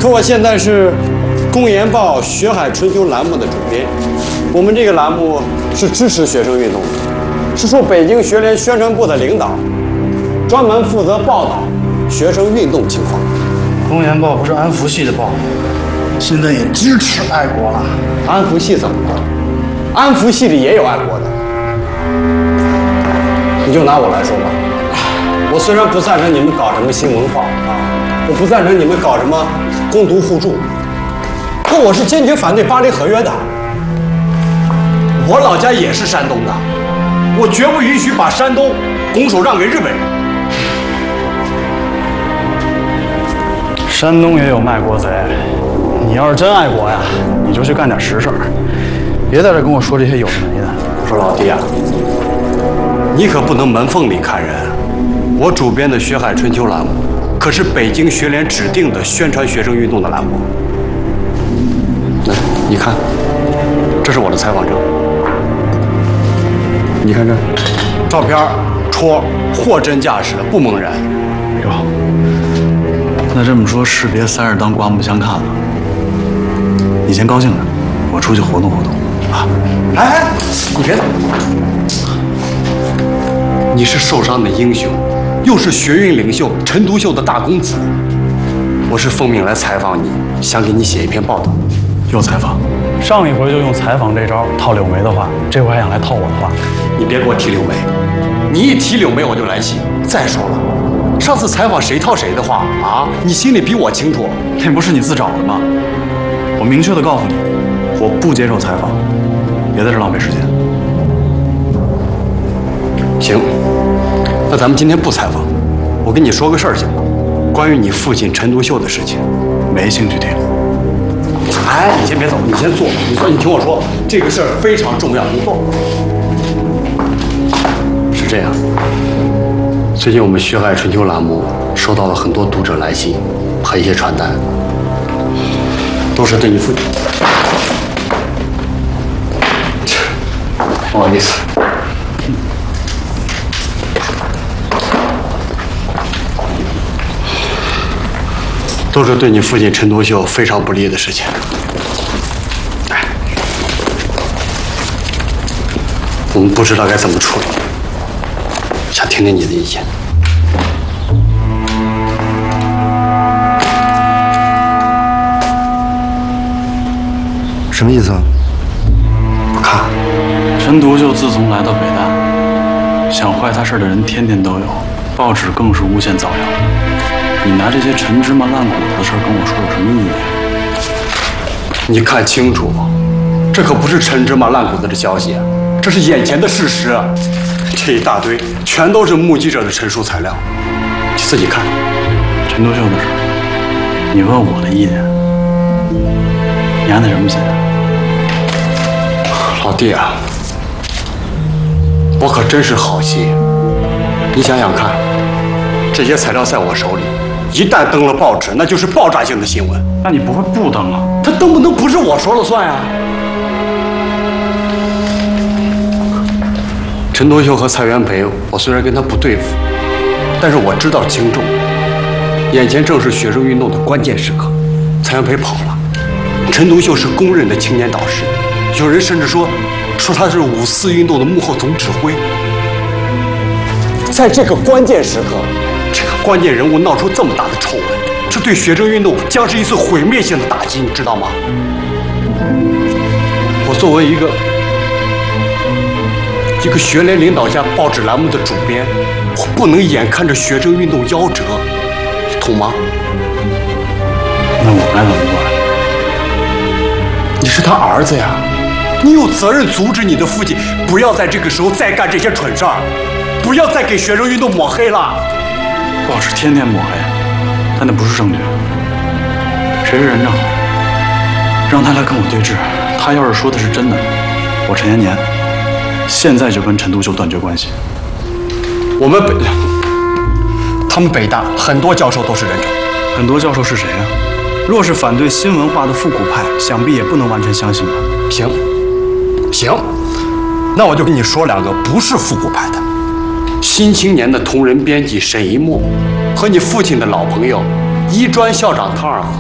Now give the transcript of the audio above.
可我现在是《公研报·学海春秋》栏目的主编，我们这个栏目是支持学生运动的，是受北京学联宣传部的领导，专门负责报道学生运动情况。 《公研报》不是安福系的报吗？现在也支持爱国了。 安福系怎么了？安福系里也有爱国的。你就拿我来说吧，我虽然不赞成你们搞什么新文化啊，我不赞成你们搞什么攻读互助，可我是坚决反对巴黎合约的。我老家也是山东的，我绝不允许把山东拱手让给日本人。 山东也有卖国贼，你要是真爱国呀，你就去干点实事儿，别在这跟我说这些有的没的。 我说老弟啊，你可不能门缝里看人。我主编的《学海春秋》栏目，可是北京学联指定的宣传学生运动的栏目。来，你看，这是我的采访证。你看这照片，戳，货真价实，不蒙人。 哟，那这么说，士别三十当刮目相看了。你先高兴着，我出去活动活动啊！ 哎，你别走。你是受伤的英雄，又是学运领袖陈独秀的大公子。我是奉命来采访你，想给你写一篇报道。 又采访？上一回就用采访这招套柳梅的话，这回还想来套我的话？ 你别给我提柳梅，你一提柳梅我就来气。再说了，上次采访谁套谁的话啊？你心里比我清楚。 那不是你自找的吗？我明确的告诉你，我不接受采访，别在这浪费时间。 行，那咱们今天不采访，我跟你说个事儿行吗？关于你父亲陈独秀的事情。 没兴趣听。 哎，你先别走，你先坐。你听我说，这个事儿非常重要，你坐。是这样，最近我们《学海春秋》栏目收到了很多读者来信和一些传单，都是对你父亲。不好意思。都是对你父亲陈独秀非常不利的事情。哎，我们不知道该怎么处理，想听听你的意见。 什么意思啊？ 不看。 陈独秀自从来到北大，想坏他事的人天天都有，报纸更是无限造谣。你拿这些陈芝麻烂谷子的事跟我说有什么意义？ 你看清楚，这可不是陈芝麻烂谷子的消息，这是眼前的事实。这一大堆全都是目击者的陈述材料，你自己看。 陈独秀的事，你问我的意见，你安的什么心啊？ 老弟啊，我可真是好心。你想想看，这些材料在我手里，一旦登了报纸，那就是爆炸性的新闻。 那你不会不登啊？ 他登不登不是我说了算呀。陈独秀和蔡元培，我虽然跟他不对付，但是我知道轻重。眼前正是学生运动的关键时刻，蔡元培跑了，陈独秀是公认的青年导师，有人甚至说他是5·4运动的幕后总指挥。在这个关键时刻，这个关键人物闹出这么大的丑闻，这对学生运动将是一次毁灭性的打击，你知道吗？我作为一个学联领导下报纸栏目的主编，我不能眼看着学生运动夭折，你懂吗？ 那我该怎么办？ 你是他儿子呀，你有责任阻止你的父亲不要在这个时候再干这些蠢事儿，不要再给学生运动抹黑了。 报纸天天抹黑，但那不是证据。谁是人证？让他来跟我对质。他要是说的是真的，我陈延年现在就跟陈独秀断绝关系。 他们北大很多教授都是人证。 很多教授是谁啊？若是反对新文化的复古派，想必也不能完全相信吧？ 行，那我就跟你说两个不是复古派的。新青年的同仁编辑沈一墨和你父亲的老朋友医专校长汤尔和，